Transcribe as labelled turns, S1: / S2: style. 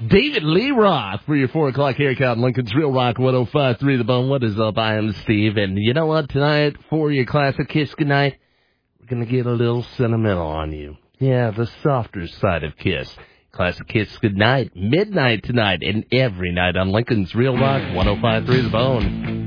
S1: David Lee Roth for your 4 o'clock haircut on Lincoln's Real Rock 105.3 The Bone. What is up? I am Steve, and you know what? Tonight, for your classic Kiss Goodnight, we're going to get a little sentimental on you. Yeah, the softer side of Kiss. Classic Kiss Goodnight, midnight tonight, and every night on Lincoln's Real Rock 105.3 The Bone.